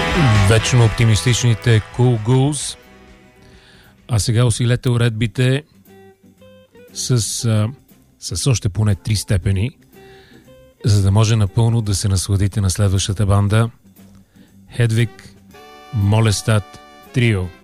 Вечно оптимистичните Cool Ghouls. А сега усилете уредбите с още поне 3 степени, за да може напълно да се насладите на следващата банда. Hedwig Molestad Trio.